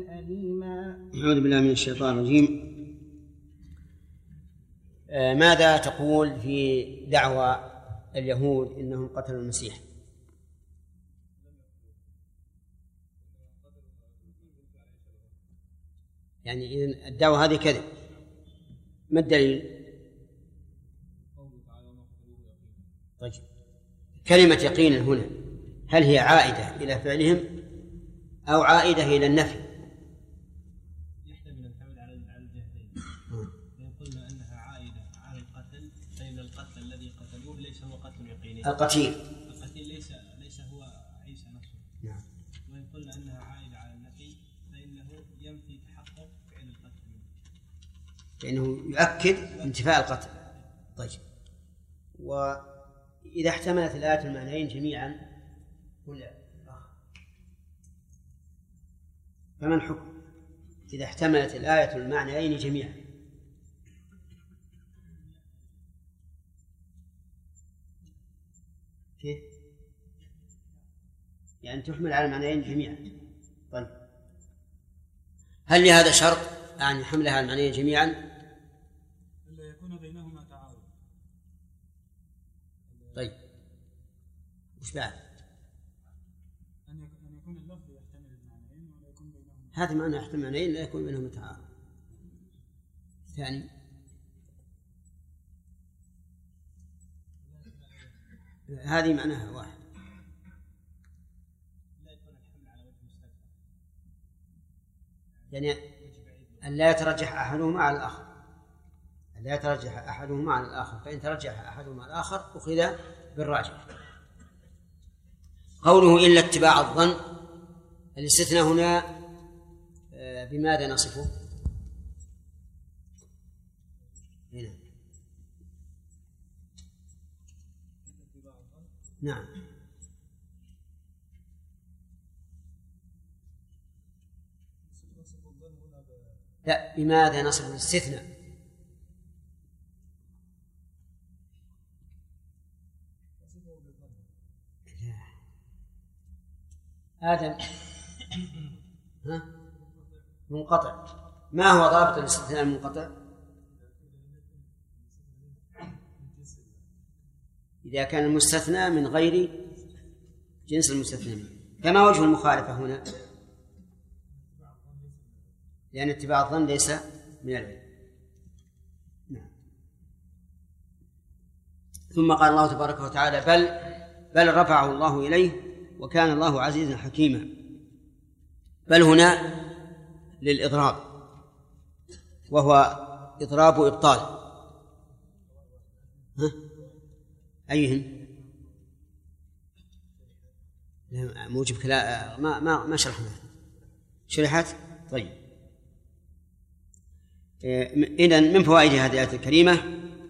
أعوذ بالله من الشيطان الرجيم. ماذا تقول في دعوى اليهود إنهم قتلوا المسيح؟ يعني إذن الدعوة هذه كذب، ما الدليل؟ طيب، كلمة يقين هنا هل هي عائدة إلى فعلهم أو عائدة إلى النفي؟ يحتمل أن تعود على الجهتين. فإن قلنا أنها عائدة على القتل فإن القتل الذي قتلوه ليس هو قتل يقيني. القتيل ليس هو عيسى نفسه. نعم. وإن قلنا أنها عائدة على النفي فإنه ينفي تحقق فعل القتل، فإنه يؤكد انتفاء القتل. طيب، وإذا احتملت الآية المعنيين جميعا فما الحكم إذا احتملت الآية المعنيين جميعا؟ كيف؟ يعني تحمل على المعنيين جميعا. طيب، هل لهذا شرط أن حملها على المعنيين جميعا؟ إلا يكون بينهما تعارض. طيب، وش بعد؟ أن يكون اللفظ يحتمل المعنيين ولا يكون بينهما. هذا معنى يحتمل المعنيين لا يكون بينهما تعارض. ثاني، هذه معناها واحد. لا يكون الحمل على وجه مستقبل، يعني أن لا يترجح أحدهما على الآخر، أن لا يترجح أحدهما على الآخر، فإن ترجح أحدهما على الآخر أخذ بالراجح. قوله إلا اتباع الظن، الاستثناء هنا بماذا نصفه؟ هنا. نعم. لا، بماذا نصف الاستثناء؟ آدم منقطع. ما هو ضابط الاستثناء المنقطع؟ إذا كان المستثنى من غير جنس المستثنى منه. كما وجه المخالفة هنا؟ لأن اتباع الظن ليس من العلم. نعم. ثم قال الله تبارك وتعالى بل رفعه الله إليه وكان الله عزيزا حكيما. بل هنا للإضراب، وهو إضراب إبطال. أيهم؟ موجب كلام ما شرحنا. شرحت؟ طيب. إذن من فوائد هذه الآية الكريمة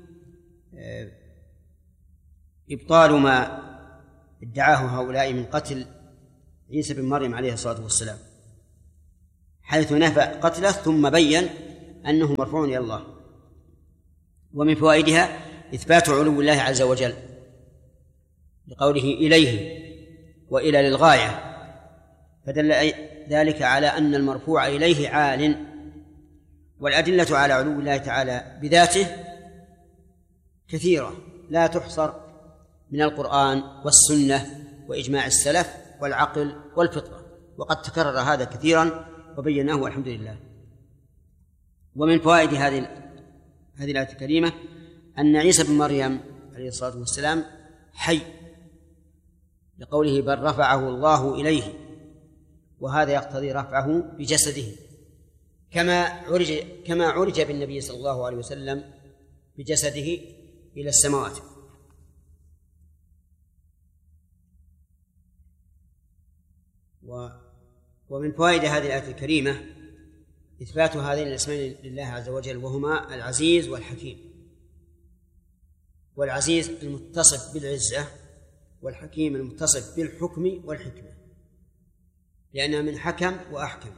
إبطال ما ادعاه هؤلاء من قتل عيسى بن مريم عليه الصلاة والسلام، حيث نفى قتله ثم بين أنه مرفوع إلى الله. ومن فوائدها إثبات علو الله عز وجل لقوله إليه وإلى للغاية، فدل ذلك على أن المرفوع إليه عال. والأدلة على علو الله تعالى بذاته كثيرة لا تحصر من القرآن والسنة وإجماع السلف والعقل والفطرة، وقد تكرر هذا كثيرا وبيناه والحمد لله. ومن فوائد هذه الآية الكريمة أن عيسى بن مريم عليه الصلاة والسلام حي، لقوله بل رفعه الله إليه، وهذا يقتضي رفعه بجسده كما عرج بالنبي صلى الله عليه وسلم بجسده إلى السماوات. ومن فوائد هذه الآية الكريمة إثبات هذين الاسمين لله عز وجل، وهما العزيز والحكيم. والعزيز المتصف بالعزة، والحكيم المتصف بالحكم والحكمة، لأنها من حكم وأحكم.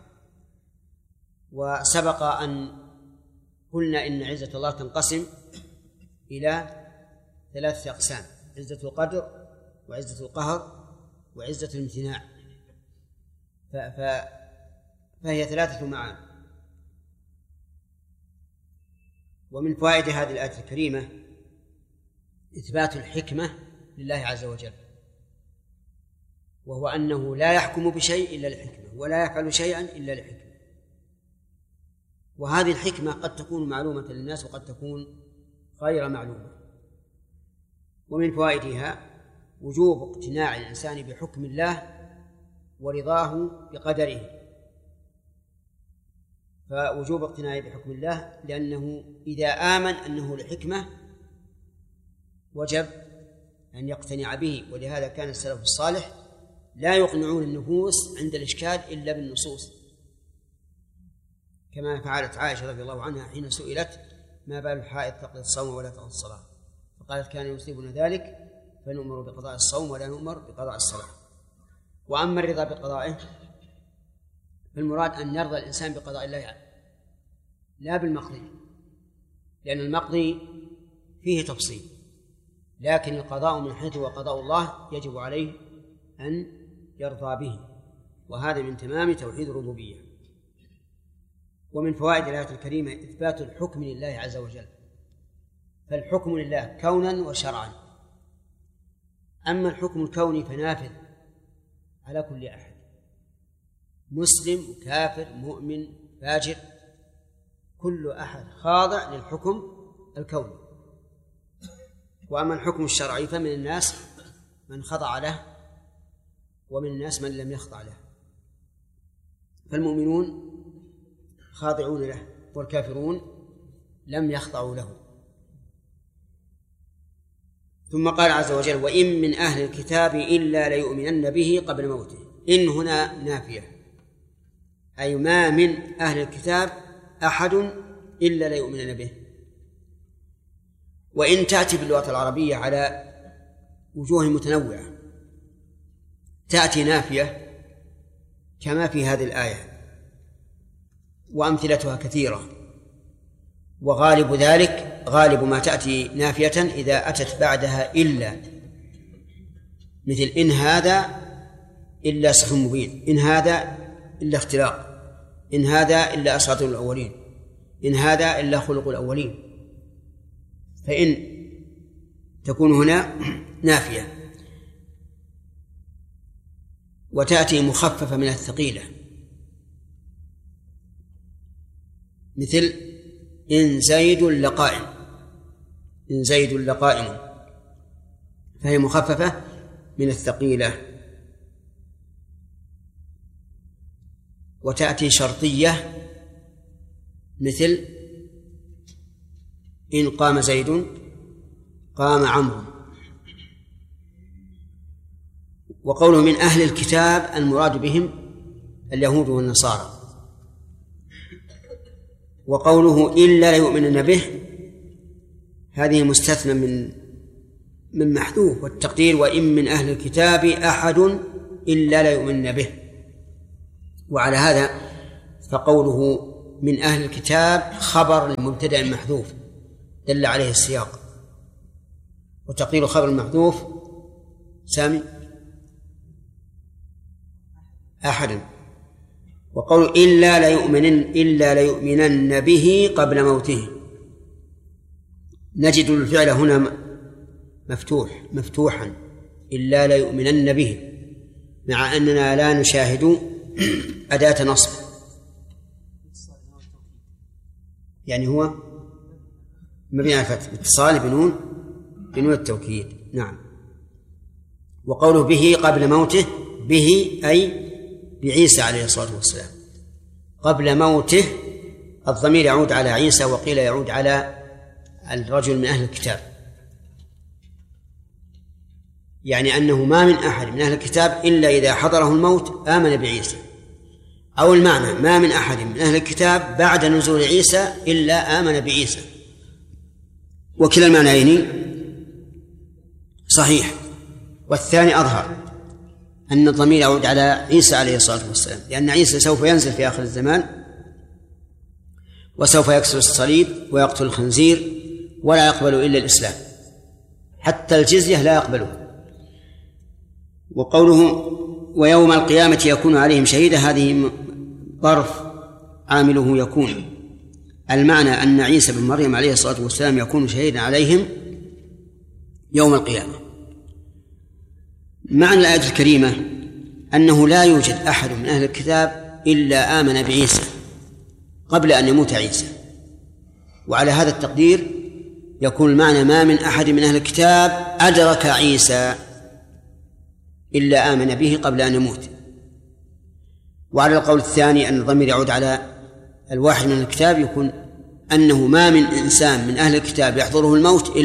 وسبق أن قلنا إن عزة الله تنقسم إلى 3 أقسام: عزة القدر وعزة القهر وعزة الامتناع. فهي 3 معاني. ومن فوائد هذه الآية الكريمة إثبات الحكمة لله عز وجل، وهو أنه لا يحكم بشيء إلا لحكمة، ولا يفعل شيئا إلا لحكمة. وهذه الحكمة قد تكون معلومة للناس وقد تكون غير معلومة. ومن فوائدها وجوب اقتناع الإنسان بحكم الله ورضاه بقدره. فوجوب اقتناعه بحكم الله لأنه إذا آمن أنه لحكمة وجب أن يقتنع به. ولهذا كان السلف الصالح لا يقنعون النفوس عند الإشكال إلا بالنصوص، كما فعلت عائشة رضي الله عنها حين سئلت ما بال الحائض تقضي الصوم ولا تقضي الصلاة، فقالت كان يصيبنا ذلك فنؤمر بقضاء الصوم ولا نؤمر بقضاء الصلاة. وأما الرضا بقضائه فالمراد أن يرضى الإنسان بقضاء الله لا بالمقضي، لأن المقضي فيه تفصيل، لكن القضاء من حيث هو قضاء الله يجب عليه أن يرضى به، وهذا من تمام توحيد الربوبية. ومن فوائد الآية الكريمة إثبات الحكم لله عز وجل، فالحكم لله كونا وشرعا. أما الحكم الكوني فنافذ على كل أحد، مسلم وكافر مؤمن فاجر، كل أحد خاضع للحكم الكوني. وأما الحكم الشرعي فمن الناس من خضع له ومن الناس من لم يخضع له، فالمؤمنون خاضعون له والكافرون لم يخضعوا له. ثم قال عز وجل وإن من أهل الكتاب إلا ليؤمنن به قبل موته. إن هنا نافية، أي ما من أهل الكتاب أحد إلا ليؤمنن به. وإن تأتي باللغة العربية على وجوه متنوعة، تأتي نافية كما في هذه الآية وأمثلتها كثيرة، وغالب ذلك غالب ما تأتي نافية إذا أتت بعدها إلا، مثل إن هذا إلا سحر مبين، إن هذا إلا اختلاق، إن هذا إلا أساطير الأولين، إن هذا إلا خلق الأولين. فإن تكون هنا نافية. وتأتي مخففة من الثقيلة، مثل إن زيد لقائم، إن زيد لقائم، فهي مخففة من الثقيلة. وتأتي شرطية مثل إن قام زيد قام عمرو. وقوله من أهل الكتاب المراد بهم اليهود والنصارى. وقوله إلا ليؤمنن به هذه مستثنى من محذوف، والتقدير وإن من أهل الكتاب أحد إلا ليؤمنن به. وعلى هذا فقوله من أهل الكتاب خبر لمبتدأ محذوف دل عليه السياق، وتقدير خبر المحذوف سامي أحد. وقول إلا ليؤمنن به قبل موته، نجد الفعل هنا مفتوحا إلا ليؤمنن به، مع أننا لا نشاهد أداة نصب، يعني هو مبني على الفتح اتصال بنون التوكيد. نعم. وقوله به قبل موته، به أي بعيسى عليه الصلاة والسلام. قبل موته الضمير يعود على عيسى، وقيل يعود على الرجل من أهل الكتاب، يعني أنه ما من أحد من أهل الكتاب إلا إذا حضره الموت آمن بعيسى، أو المعنى ما من أحد من أهل الكتاب بعد نزول عيسى إلا آمن بعيسى. وكلا المعنيين صحيح، والثاني أظهر أن الضمير يعود على عيسى عليه الصلاة والسلام، لأن عيسى سوف ينزل في آخر الزمان وسوف يكسر الصليب ويقتل الخنزير ولا يقبل إلا الإسلام، حتى الجزية لا يقبله. وقوله ويوم القيامة يكون عليهم شهيدا، هذه ظرف عامله يكون. المعنى أن عيسى بن مريم عليه الصلاة والسلام يكون شهيدا عليهم يوم القيامة. معنى الآية الكريمة أنه لا يوجد أحد من أهل الكتاب إلا آمن بعيسى قبل أن يموت عيسى، وعلى هذا التقدير يكون المعنى ما من أحد من أهل الكتاب أدرك عيسى إلا آمن به قبل أن يموت. وعلى القول الثاني أن الضمير يعود على الواحد من الكتاب يكون أنه ما من إنسان من أهل الكتاب يحضره الموت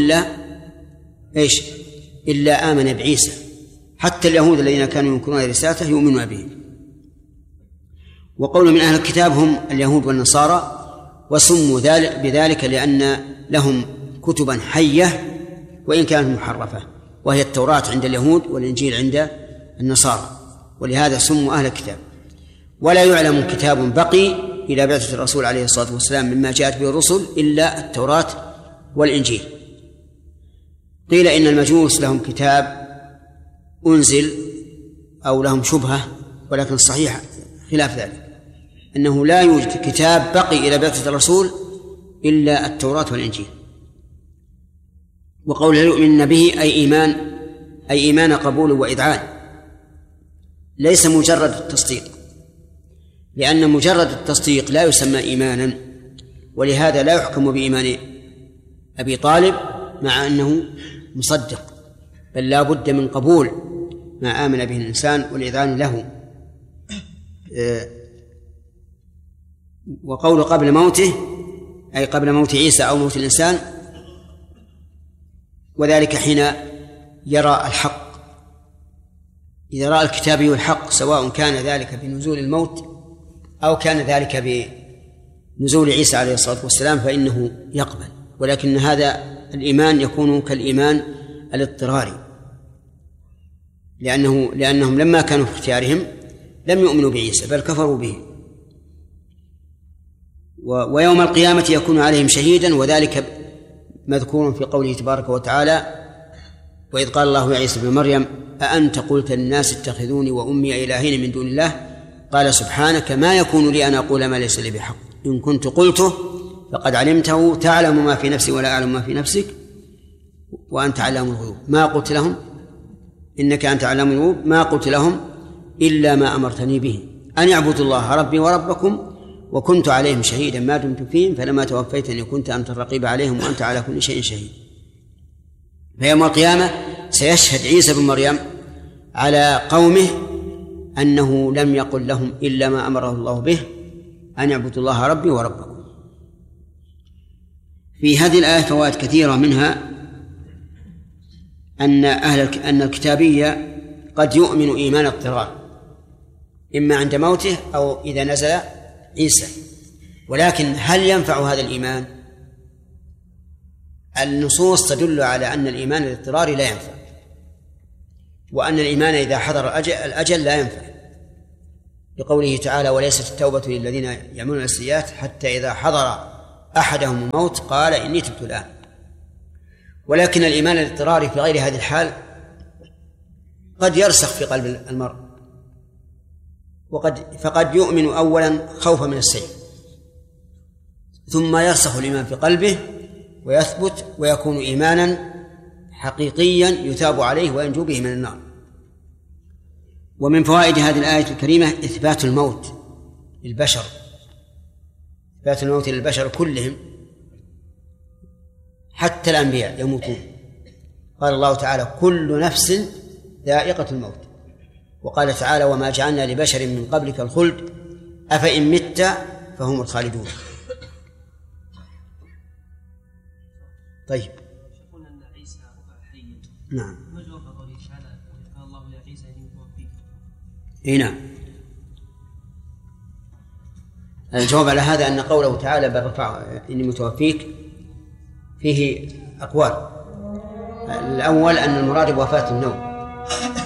إلا آمن بعيسى، حتى اليهود الذين كانوا ينكرون رسالته يؤمنون به. وقول من أهل الكتاب هم اليهود والنصارى، وسموا بذلك لأن لهم كتبا حية وإن كانت محرفة، وهي التوراة عند اليهود والإنجيل عند النصارى، ولهذا سموا أهل الكتاب. ولا يعلم كتاب بقي إلى بعثة الرسول عليه الصلاة والسلام مما جاءت به الرسل إلا التوراة والإنجيل. قيل إن المجوس لهم كتاب أنزل أو لهم شبهة، ولكن الصحيح خلاف ذلك، أنه لا يوجد كتاب بقي إلى بعثة الرسول إلا التوراة والإنجيل. وقوله يؤمن به أي إيمان قبول وإذعان، ليس مجرد التصديق، لأن مجرد التصديق لا يسمى إيمانا، ولهذا لا يحكم بإيمان أبي طالب مع أنه مصدق، بل لا بد من قبول ما آمن به الإنسان والإذعان له. وقول قبل موته أي قبل موت عيسى أو موت الإنسان، وذلك حين يرى الحق. إذا رأى الكتابي الحق سواء كان ذلك بنزول الموت أو كان ذلك بنزول عيسى عليه الصلاة والسلام فإنه يقبل، ولكن هذا الإيمان يكون كالإيمان الاضطراري، لأنهم لما كانوا في اختيارهم لم يؤمنوا بعيسى بل كفروا به. ويوم القيامة يكون عليهم شهيدا، وذلك مذكور في قوله تبارك وتعالى: وإذ قال الله يا عيسى ابن مريم أأنت قلت للناس اتخذوني وأمي إلهين من دون الله قال سبحانك ما يكون لي أن أقول ما ليس لي بحق إن كنت قلته فقد علمته تعلم ما في نفسي ولا أعلم ما في نفسك وأنت علام الغيوب ما قلت لهم إنك أنت علام الغيوب ما قلت لهم إلا ما أمرتني به أن يعبدوا الله ربي وربكم وكنت عليهم شهيدا ما دمت فيهم فلما توفيتني كنت أنت الرقيب عليهم وأنت على كل شيء شهيد. فيوم القيامة سيشهد عيسى بن مريم على قومه أنه لم يقل لهم إلا ما أمره الله به أن يعبدوا الله ربي وربكم. في هذه الآية فوائد كثيرة، منها أن الكتابية قد يؤمن إيمان اضطرار إما عند موته أو إذا نزل عيسى، ولكن هل ينفع هذا الإيمان؟ النصوص تدل على أن الإيمان الاضطراري لا ينفع، وأن الإيمان إذا حضر الأجل لا ينفع، لقوله تعالى: وليست التوبة للذين يعملون السيئات حتى إذا حضر أحدهم الموت قال إني تبت الآن. ولكن الإيمان الاضطراري في غير هذه الحال قد يرسخ في قلب المرء، فقد يؤمن أولا خوفا من السيف، ثم يرسخ الإيمان في قلبه ويثبت ويكون إيمانا حقيقيا يثاب عليه وينجو به من النار. ومن فوائد هذه الآية الكريمة إثبات الموت للبشر، إثبات الموت للبشر كلهم حتى الأنبياء يموتون. قال الله تعالى: كل نفس ذائقة الموت. وقال تعالى: وما جعلنا لبشر من قبلك الخلد أفإن مت فهم الخالدون. طيب، يقول أن عيسى حي. نعم. ما جواب قوله تعالى: قال الله يا عيسى إني متوفيك؟ نعم. الجواب على هذا أن قوله تعالى: بل رفع إني متوفيك فيه أقوال. الأول أن المراد بوفاة النوم،